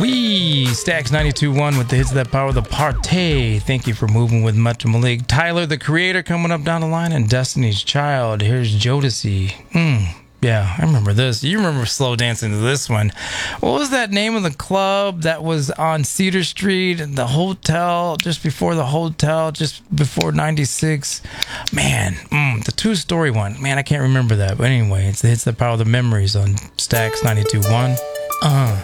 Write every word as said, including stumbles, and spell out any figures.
We Stacks ninety-two point one with the hits that power the party. Thank you for moving with Metro Malik. Tyler, the Creator, coming up down the line, and Destiny's Child. Here's Jodeci. Hmm. Yeah, I remember this. You remember slow dancing to this one. What was that name of the club that was on Cedar Street? The hotel, just before the hotel, just before ninety-six. Man, mm, the two-story one. Man, I can't remember that. But anyway, it's the hits that power the memories on Stacks ninety-two point one. Uh